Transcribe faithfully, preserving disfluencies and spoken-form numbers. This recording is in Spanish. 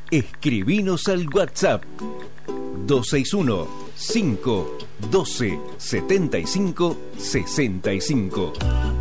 Escribinos al WhatsApp dos seis uno, cinco uno dos, siete cinco seis cinco.